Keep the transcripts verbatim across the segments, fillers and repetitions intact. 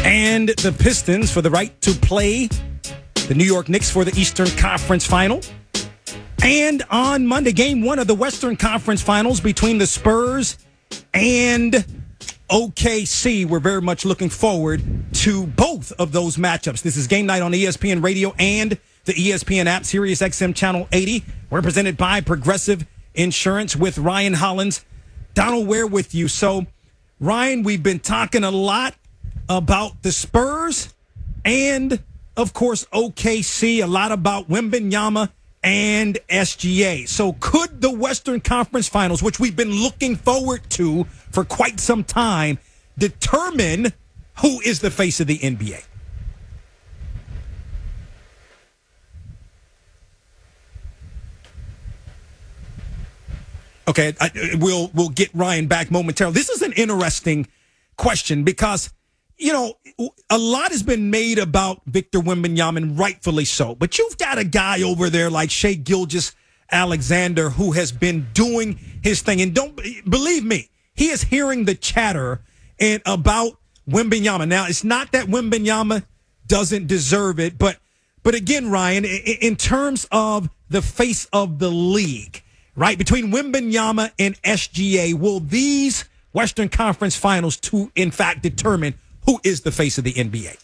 And the Pistons for the right to play the New York Knicks for the Eastern Conference Final. And on Monday, game one of the Western Conference Finals between the Spurs and O K C. We're very much looking forward to both of those matchups. This is Game Night on E S P N Radio and the E S P N app, Sirius X M Channel eighty. We're presented by Progressive Insurance with Ryan Hollins. Donald Ware with you. So, Ryan, we've been talking a lot about the Spurs and, of course, O K C, a lot about Wembanyama and S G A. So could the Western Conference Finals, which we've been looking forward to for quite some time, determine who is the face of the N B A? Okay, I, we'll we'll get Ryan back momentarily. This is an interesting question because, you know, a lot has been made about Victor Wembanyama, and rightfully so. But you've got a guy over there like Shai Gilgeous-Alexander who has been doing his thing. And don't believe me, he is hearing the chatter and about Wembanyama. Now, it's not that Wembanyama doesn't deserve it, but but again, Ryan, in terms of the face of the league, right, between Wembanyama and S G A, will these Western Conference Finals to, in fact, determine who is the face of the N B A?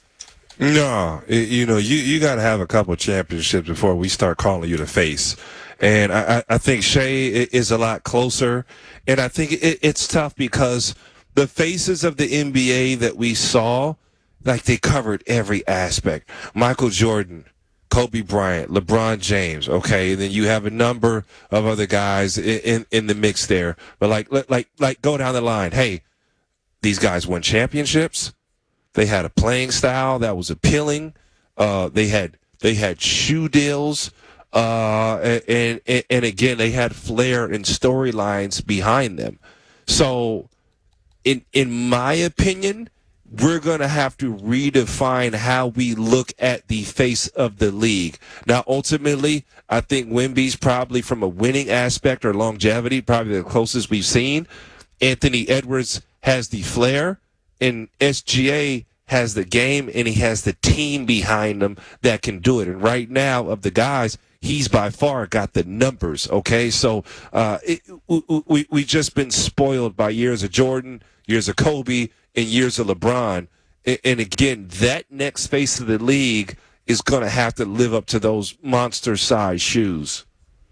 No, it, you know, you, you got to have a couple of championships before we start calling you the face. And I, I think Shai is a lot closer. And I think it, it's tough because the faces of the N B A that we saw, like they covered every aspect. Michael Jordan, Kobe Bryant, LeBron James, okay? And then you have a number of other guys in, in, in the mix there. But like, like, like go down the line. Hey, these guys won championships. They had a playing style that was appealing. Uh, they had they had shoe deals, uh, and, and and again they had flair and storylines behind them. So, in in my opinion, we're gonna have to redefine how we look at the face of the league. Now, ultimately, I think Wemby's probably from a winning aspect or longevity, probably the closest we've seen. Anthony Edwards has the flair, and S G A has the game, and he has the team behind him that can do it. And right now, of the guys, he's by far got the numbers, okay? So uh, it, we we just been spoiled by years of Jordan, years of Kobe, and years of LeBron. And, and again, that next face of the league is going to have to live up to those monster-sized shoes.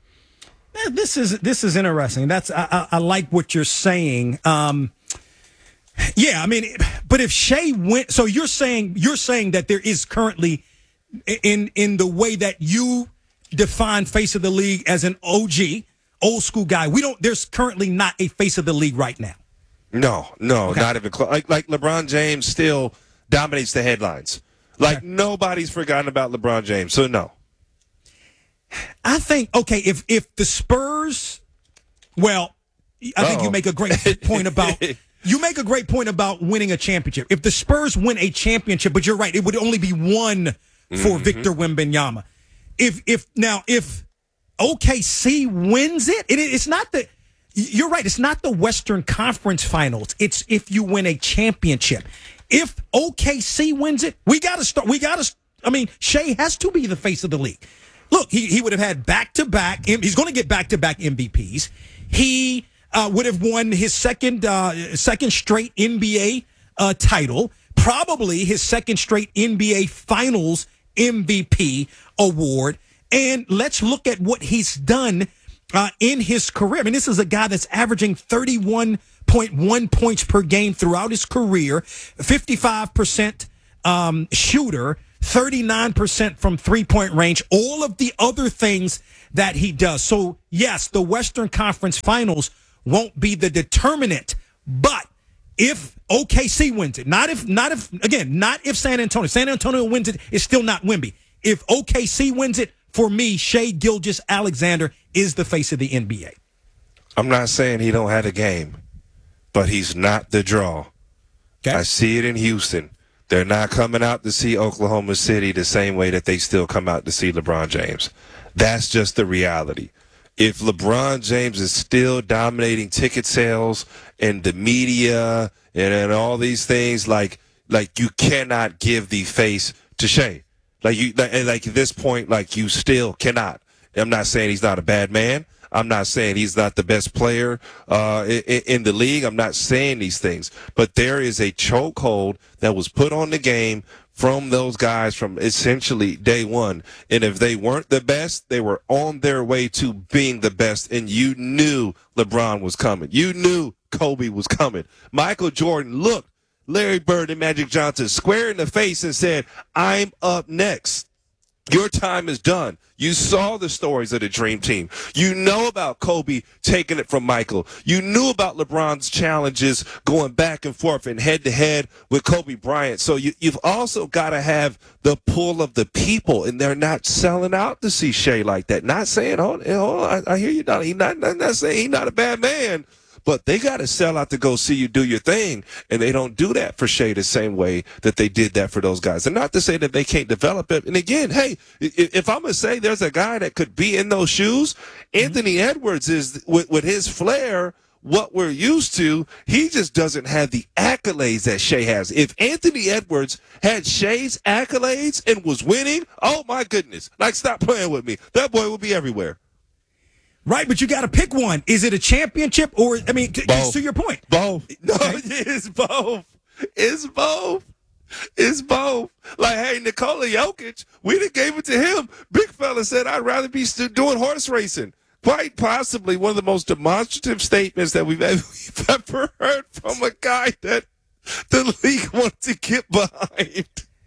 This is this is interesting. That's I, I, I like what you're saying. Um, yeah, I mean, but if Shai went, so you're saying you're saying that there is currently in in the way that you define face of the league as an O G, old school guy. We don't. There's currently not a face of the league right now. No, no, okay. Not even close. Like like LeBron James still dominates the headlines. Like okay. Nobody's forgotten about LeBron James. So no. I think, okay, if if the Spurs, well, I think Uh-oh. you make a great point about you make a great point about winning a championship. If the Spurs win a championship, but you're right, it would only be one for mm-hmm. Victor Wembanyama. If if now if O K C wins it, it, it's not the you're right, it's not the Western Conference Finals. It's if you win a championship. If O K C wins it, we got to start. We got to. I mean, Shai has to be the face of the league. Look, he, he would have had back-to-back. He's going to get back-to-back M V Ps. He uh, would have won his second uh, second straight N B A uh, title, probably his second straight N B A Finals M V P award. And let's look at what he's done uh, in his career. I mean, this is a guy that's averaging thirty-one point one points per game throughout his career, fifty-five percent um, shooter, thirty-nine percent from three-point range, all of the other things that he does. So, yes, the Western Conference Finals won't be the determinant, but if O K C wins it, not if, not if, again, not if San Antonio, San Antonio wins it, it's still not Wemby. If O K C wins it, for me, Shai Gilgeous-Alexander is the face of the N B A. I'm not saying he don't have a game, but he's not the draw. Okay. I see it in Houston. They're not coming out to see Oklahoma City the same way that they still come out to see LeBron James. That's just the reality. If LeBron James is still dominating ticket sales and the media and, and all these things, like like you cannot give the face to Shea. Like you, like, like at this point, like you still cannot. I'm not saying he's not a bad man. I'm not saying he's not the best player uh, in, in the league. I'm not saying these things, but there is a chokehold that was put on the game from those guys from essentially day one. And if they weren't the best, they were on their way to being the best. And you knew LeBron was coming. You knew Kobe was coming. Michael Jordan looked Larry Bird and Magic Johnson square in the face and said, I'm up next. Your time is done. You saw the stories of the Dream Team. You know about Kobe taking it from Michael. You knew about LeBron's challenges going back and forth and head-to-head with Kobe Bryant. So you, you've also got to have the pull of the people, and they're not selling out to see Shea like that. Not saying, hold, hold on, I, I hear you, Donnie. He's not, not, not saying he's not a bad man. But they got to sell out to go see you do your thing, and they don't do that for Shea the same way that they did that for those guys. And not to say that they can't develop it. And again, hey, if I'm going to say there's a guy that could be in those shoes, mm-hmm. Anthony Edwards is, with, with his flair, what we're used to. He just doesn't have the accolades that Shea has. If Anthony Edwards had Shea's accolades and was winning, oh, my goodness. Like, stop playing with me. That boy would be everywhere. Right, but you got to pick one. Is it a championship or, I mean, both. to your point? Both. No, okay. It's both. It's both. It's both. Like, hey, Nikola Jokic, we done gave it to him. Big fella said, I'd rather be doing horse racing. Quite possibly one of the most demonstrative statements that we've ever, we've ever heard from a guy that the league wants to get behind.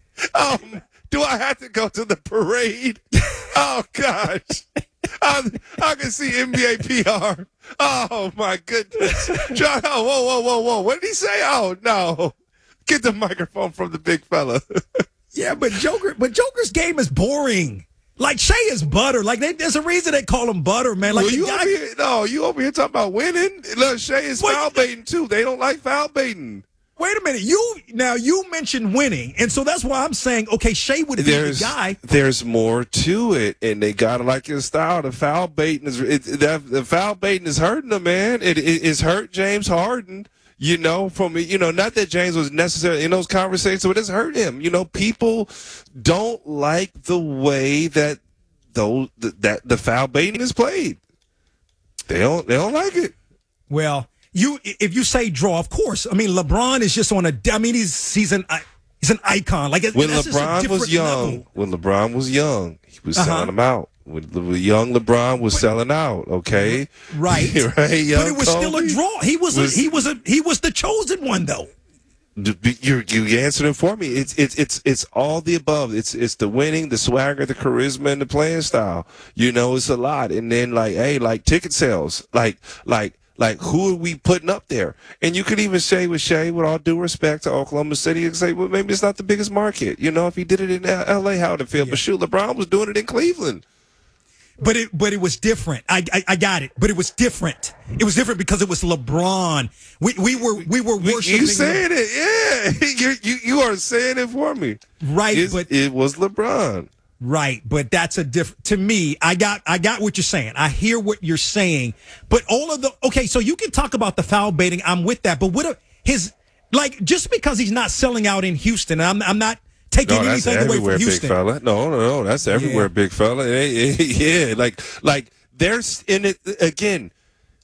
Um, do I have to go to the parade? Oh, gosh. I, I can see N B A P R. Oh, my goodness. John, oh, whoa, whoa, whoa, whoa. What did he say? Oh, no. Get the microphone from the big fella. Yeah, but Joker, but Joker's game is boring. Like, Shea is butter. Like, they, there's a reason they call him butter, man. Like, well, you guy, over here, no, you over here talking about winning? Look, Shea is what? Foul baiting, too. They don't like foul baiting. Wait a minute. You now you mentioned winning, and so that's why I'm saying, okay, Shea would be there's, the guy. There's more to it, and they gotta like his style. The foul baiting is it, that, the foul baiting is hurting him, man. It, it it's hurt James Harden. You know, from you know, not that James was necessarily in those conversations, but it's hurt him. You know, people don't like the way that those that the foul baiting is played. They don't they don't like it. Well. You, if you say draw, of course. I mean, LeBron is just on a. I mean, he's he's an he's an icon. Like when LeBron was young, level. when LeBron was young, he was uh-huh. selling them out. When young LeBron was but, selling out, okay, right, right. Young but it was Kobe still a draw. He was, was a, he was a he was the chosen one, though. You you answered it for me. It's it's it's it's all the above. It's it's the winning, the swagger, the charisma, and the playing style. You know, it's a lot. And then like, hey, like ticket sales, like like. Like, who are we putting up there? And you could even say with Shea, with all due respect to Oklahoma City, you could say, well, maybe it's not the biggest market. You know, if he did it in L A, how would it feel? Yeah. But shoot, LeBron was doing it in Cleveland. But it but it was different. I, I I got it. But it was different. It was different because it was LeBron. We we were we were worshiping. You saying it? Yeah, you you you are saying it for me. Right, it's, but it was LeBron. Right, but that's a different. To me, I got I got what you're saying. I hear what you're saying. But all of the okay, so you can talk about the foul baiting. I'm with that. But what a, his like just because he's not selling out in Houston, I'm I'm not taking no, that's anything away from Big Houston. Fella. No, no, no, that's everywhere, yeah. Big fella. Yeah, like like there's in it again.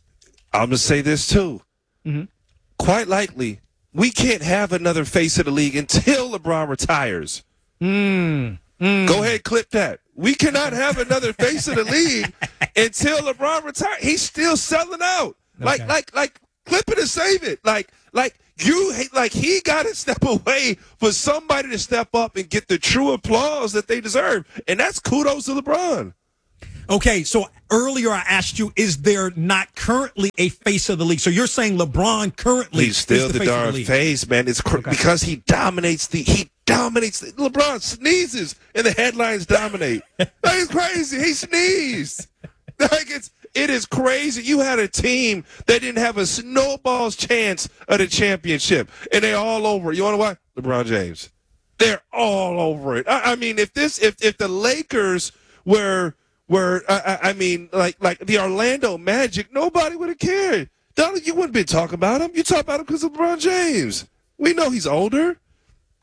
I'm gonna say this too. Mm-hmm. Quite likely, we can't have another face of the league until LeBron retires. Hmm. Mm. Go ahead, clip that. We cannot have another face of the league until LeBron retires. He's still selling out. Like, okay. like, like, clip it and save it. Like, like you, like he got to step away for somebody to step up and get the true applause that they deserve, and that's kudos to LeBron. Okay, so earlier I asked you, is there not currently a face of the league? So you're saying LeBron currently He's still is the, the face darn of the league. face, man. It's cr- okay. because he dominates the he dominates the, LeBron sneezes and the headlines dominate. Like, it's crazy. He sneezed. Like it's it is crazy. You had a team that didn't have a snowball's chance of the championship, and they're all over it. You want to know why? LeBron James. They're all over it. I, I mean, if this if if the Lakers were Where I, I mean, like like the Orlando Magic, nobody would have cared. Donald, you wouldn't be talking about him. You talk about him because of LeBron James. We know he's older.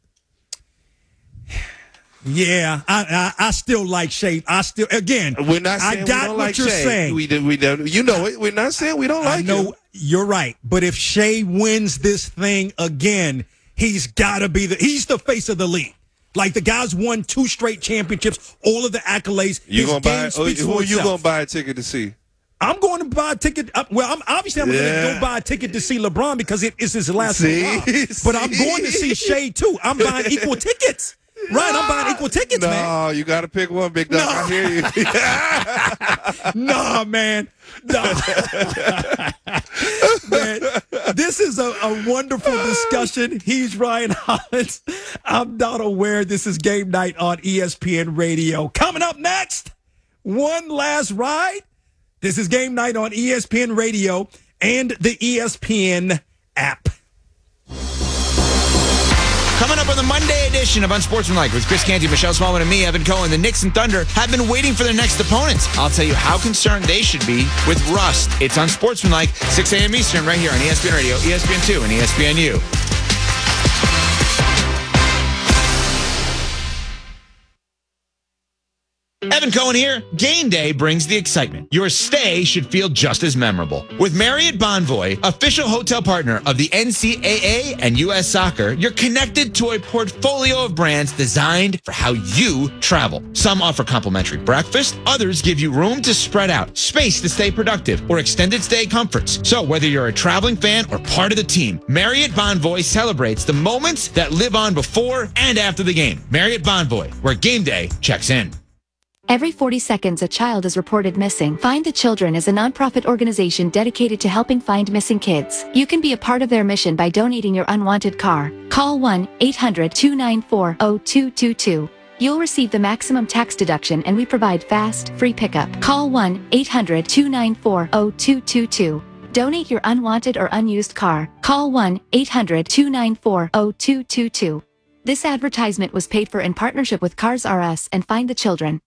Yeah, I, I I still like Shea. I still again. We're not saying I got we don't what like you're Shea. saying. We do, we do, you know it. We're not saying we don't like I know him. You're right, but if Shea wins this thing again, he's got to be the. He's the face of the league. Like the guy's won two straight championships, all of the accolades. You His gonna game buy? speaks Who for are you itself. gonna buy a ticket to see? I'm going to buy a ticket. Uh, well, I'm obviously I'm Yeah. going to go buy a ticket to see LeBron because it is his last See? hurrah. But I'm going to see Shea too. I'm buying equal tickets. Right, I'm buying equul tickets, no, man. No, you got to pick one, big dog. No. I hear you. Nah, man. Nah. Man, this is a, a wonderful discussion. He's Ryan Hollins. I'm not aware. This is Game Night on E S P N Radio. Coming up next, one last ride. This is Game Night on E S P N Radio and the E S P N app. Coming up on the Monday edition of Unsportsmanlike with Chris Canty, Michelle Smallman, and me, Evan Cohen, the Knicks and Thunder have been waiting for their next opponents. I'll tell you how concerned they should be with rust. It's Unsportsmanlike, six a.m. Eastern, right here on E S P N Radio, E S P N two, and E S P N U. Evan Cohen here. Game day brings the excitement. Your stay should feel just as memorable. With Marriott Bonvoy, official hotel partner of the N C double A and U S Soccer, you're connected to a portfolio of brands designed for how you travel. Some offer complimentary breakfast, others give you room to spread out, space to stay productive, or extended stay comforts. So whether you're a traveling fan or part of the team, Marriott Bonvoy celebrates the moments that live on before and after the game. Marriott Bonvoy, where game day checks in. Every forty seconds, a child is reported missing. Find the Children is a nonprofit organization dedicated to helping find missing kids. You can be a part of their mission by donating your unwanted car. Call one eight hundred two nine four zero two two two. You'll receive the maximum tax deduction, and we provide fast, free pickup. Call one eight hundred two nine four zero two two two. Donate your unwanted or unused car. Call one eight hundred two nine four zero two two two. This advertisement was paid for in partnership with Cars R Us and Find the Children.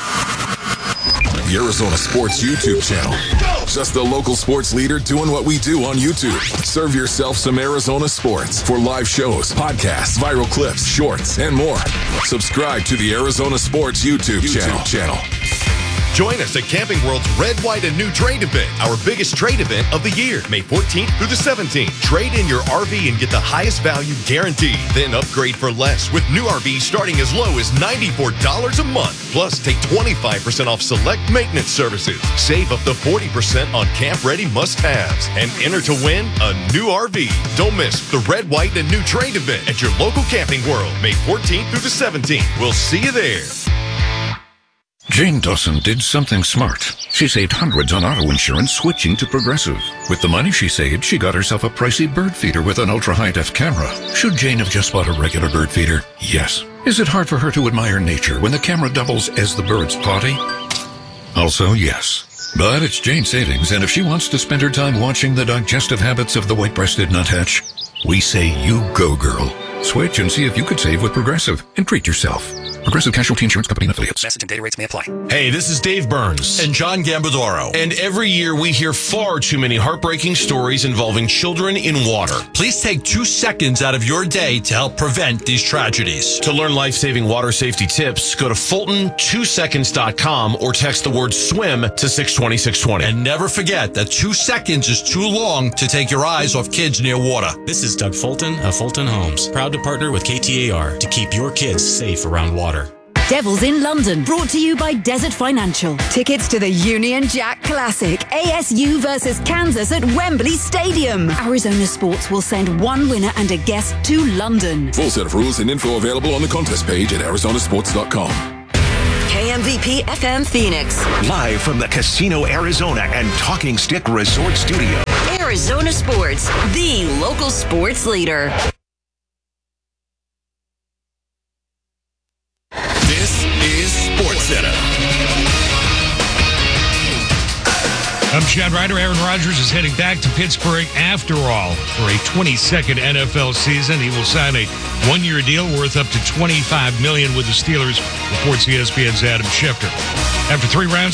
The Arizona Sports YouTube channel. Just the local sports leader doing what we do on YouTube. Serve yourself some Arizona sports for live shows, podcasts, viral clips, shorts, and more. Subscribe to the Arizona Sports YouTube, YouTube channel. channel. Join us at Camping World's Red, White, and New Trade Event, our biggest trade event of the year, May fourteenth through the seventeenth. Trade in your R V and get the highest value guaranteed. Then upgrade for less with new R Vs starting as low as ninety-four dollars a month. Plus, take twenty-five percent off select maintenance services. Save up to forty percent on camp-ready must-haves. And enter to win a new R V. Don't miss the Red, White, and New Trade Event at your local Camping World, May fourteenth through the seventeenth. We'll see you there. Jane Dawson did something smart. She saved hundreds on auto insurance switching to Progressive. With the money she saved, she got herself a pricey bird feeder with an ultra-high-def camera. Should Jane have just bought a regular bird feeder? Yes. Is it hard for her to admire nature when the camera doubles as the bird's potty? Also, yes. But it's Jane's savings, and if she wants to spend her time watching the digestive habits of the white-breasted nuthatch, we say you go, girl. Switch and see if you could save with Progressive and treat yourself. Progressive Casualty Insurance Company and affiliates. Message and data rates may apply. Hey, this is Dave Burns and John Gambadoro. And every year we hear far too many heartbreaking stories involving children in water. Please take two seconds out of your day to help prevent these tragedies. To learn life-saving water safety tips, go to Fulton two seconds dot com or text the word swim to six twenty, six twenty. And never forget that two seconds is too long to take your eyes off kids near water. This is Doug Fulton of Fulton Homes, proud to partner with K T A R to keep your kids safe around water. Devils in London, brought to you by Desert Financial. Tickets to the Union Jack Classic, A S U versus Kansas at Wembley Stadium. Arizona Sports will send one winner and a guest to London. Full set of rules and info available on the contest page at arizona sports dot com. K M V P F M Phoenix. Live from the Casino Arizona and Talking Stick Resort Studio. Arizona Sports, the local sports leader. This is SportsCenter. I'm Chad Ryder. Aaron Rodgers is heading back to Pittsburgh after all for a twenty-second N F L season. He will sign a one-year deal worth up to twenty-five million dollars with the Steelers, reports E S P N's Adam Schefter. After three rounds